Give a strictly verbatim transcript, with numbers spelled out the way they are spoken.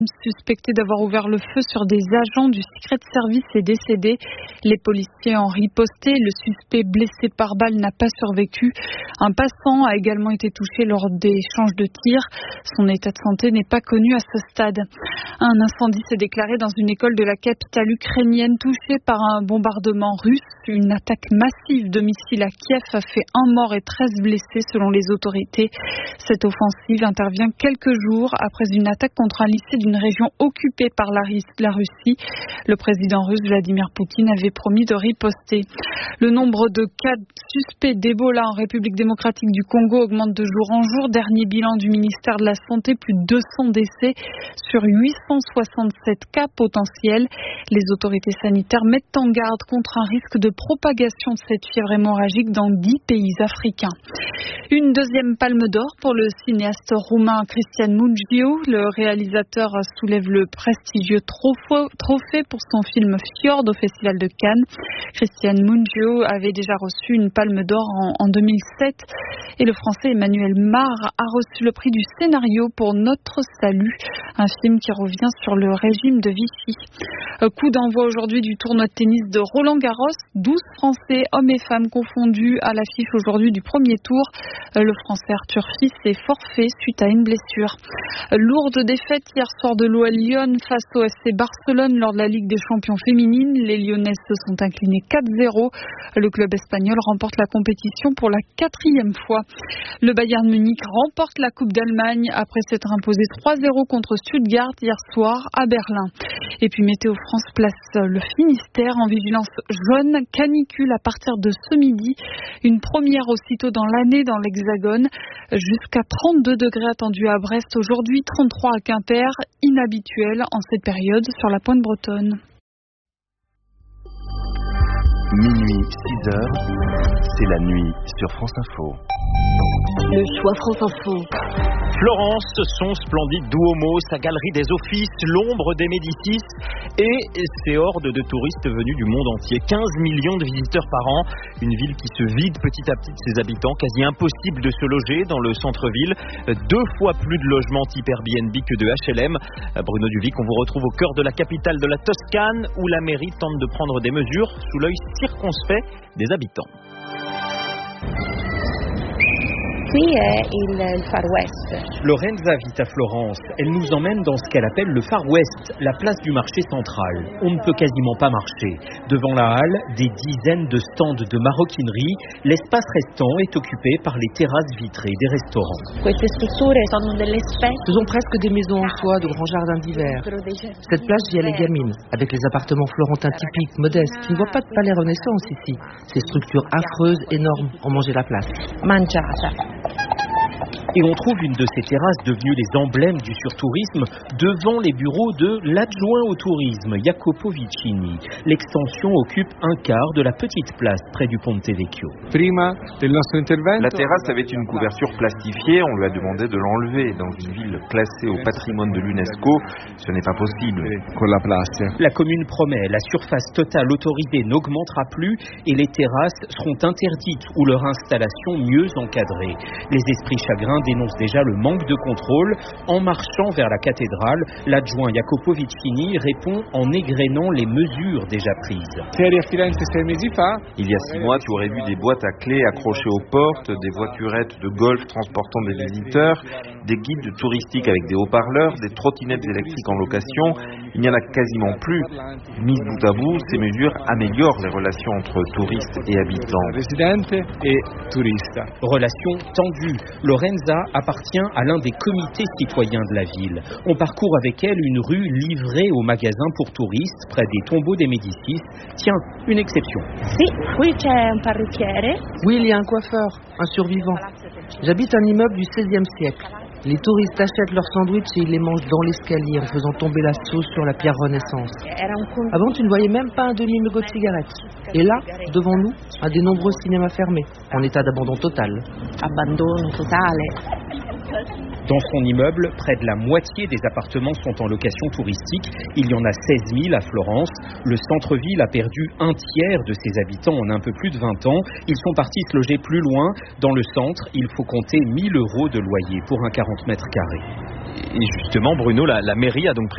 suspecté d'avoir ouvert le feu sur des agents du Secret Service est décédé. Les policiers ont riposté. Le suspect blessé par balle n'a pas survécu. Un passant a également été touché lors d'échanges de tirs. Son état de santé n'est pas connu à ce stade. Un incendie s'est déclaré dans une école de la capitale ukrainienne touchée par un bombardement russe. Une attaque massive de missiles à Kiev a fait un mort et treize blessés selon les autorités. Cette offensive intervient quelques jours après une attaque contre un lycée d'une région occupée par la Russie. Le président russe Vladimir Poutine avait promis de riposter. Le nombre de cas suspects d'Ebola en République démocratique du Congo augmente de jour en jour. Dernier bilan du ministère de la Santé, plus de deux cents décès sur huit cent soixante-sept cas potentiels. Les autorités sanitaires mettent en garde contre un risque de propagation de cette fièvre hémorragique dans dix pays africains. Une deuxième palme d'or pour le cinéaste roumain Cristian Mungiu. Le réalisateur soulève le prestigieux trophée pour son film Fjord au Festival de Cannes. Cristian Mungiu avait déjà reçu une palme d'or en, en deux mille sept et le français Emmanuel Mar a reçu le prix du scénario pour Notre Salut, un film qui revient sur le régime de Vichy. Coup d'envoi aujourd'hui du tournoi de tennis de Roland-Garros. douze Français, hommes et femmes confondus à l'affiche aujourd'hui du premier tour. Le Français Arthur Fils est forfait suite à une blessure. Lourde défaite hier soir de l'O L Lyon face au F C Barcelone lors de la Ligue des Champions féminines. Les Lyonnaises se sont inclinées quatre zéro. Le club espagnol remporte la compétition pour la quatrième fois. Le Bayern Munich remporte la Coupe d'Allemagne après s'être imposé trois zéro contre Stuttgart hier soir à Berlin. Et puis Météo France place le Finistère en vigilance jaune, canicule à partir de ce midi. Une première aussitôt dans l'année dans l'Hexagone. Jusqu'à trente-deux degrés attendus à Brest aujourd'hui, trente-trois à Quimper, inhabituel en cette période sur la pointe bretonne. Minuit, six heures, c'est la nuit sur France Info. Le choix France Info. Florence, son splendide Duomo, sa galerie des offices, l'ombre des Médicis et ses hordes de touristes venus du monde entier. quinze millions de visiteurs par an. Une ville qui se vide petit à petit de ses habitants. Quasi impossible de se loger dans le centre-ville. Deux fois plus de logements type Airbnb que de H L M. Bruno Duvic, on vous retrouve au cœur de la capitale de la Toscane où la mairie tente de prendre des mesures sous l'œil circonspect des habitants. Qui è il, il Far West. Lorenza vit à Florence. Elle nous emmène dans ce qu'elle appelle le Far West, la place du marché central. On ne peut quasiment pas marcher. Devant la halle, des dizaines de stands de maroquinerie. L'espace restant est occupé par les terrasses vitrées des restaurants. Queste strutture sono delle specie. Ce sont presque des maisons en soie, de grands jardins d'hiver. Cette place vit à les gamines, avec les appartements florentins typiques, modestes, qui ne voient pas de palais Renaissance ici. Ces structures affreuses, énormes, ont mangé la place. Mangiata. Et on trouve une de ces terrasses devenues les emblèmes du surtourisme devant les bureaux de l'adjoint au tourisme, Jacopo Vicini. L'extension occupe un quart de la petite place près du Ponte Vecchio. La terrasse avait une couverture plastifiée, on lui a demandé de l'enlever. Dans une ville classée au patrimoine de l'UNESCO, ce n'est pas possible. La commune promet, la surface totale autorisée n'augmentera plus et les terrasses seront interdites ou leur installation mieux encadrée. Les esprits chagrins dénonce déjà le manque de contrôle. En marchant vers la cathédrale, l'adjoint Jacopo Vicini répond en égrénant les mesures déjà prises. Il y a six mois, tu aurais vu des boîtes à clés accrochées aux portes, des voiturettes de golf transportant des visiteurs, des guides touristiques avec des haut-parleurs, des trottinettes électriques en location. Il n'y en a quasiment plus. Mis bout à bout, ces mesures améliorent les relations entre touristes et habitants. Relations tendues. Lorenza appartient à l'un des comités citoyens de la ville. On parcourt avec elle une rue livrée aux magasins pour touristes près des tombeaux des Médicis. Tiens, une exception. Si, qui c'è un parrucchiere. Oui, il y a un coiffeur, un survivant. J'habite un immeuble du seizième siècle. Les touristes achètent leurs sandwichs et ils les mangent dans l'escalier en faisant tomber la sauce sur la pierre Renaissance. Avant, tu ne voyais même pas un demi-mégot de cigarette. Et là, devant nous, un des nombreux cinémas fermés, en état d'abandon total. Abbandono totale. Dans son immeuble, près de la moitié des appartements sont en location touristique. Il y en a seize mille à Florence. Le centre-ville a perdu un tiers de ses habitants en un peu plus de vingt ans. Ils sont partis se loger plus loin. Dans le centre, il faut compter mille euros de loyer pour un quarante mètres carrés. Et justement, Bruno, la, la mairie a donc pris